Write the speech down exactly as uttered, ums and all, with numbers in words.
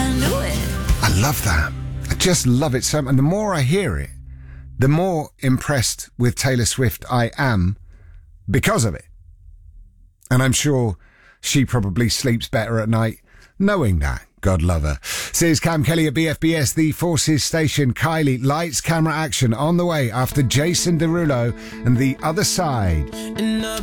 I knew it. I love that. I just love it so much. And the more I hear it, the more impressed with Taylor Swift I am because of it. And I'm sure she probably sleeps better at night knowing that. God love her. Says Cam Kelly at B F B S, the Forces Station. Kylie, lights, camera, action on the way after Jason Derulo and The Other Side.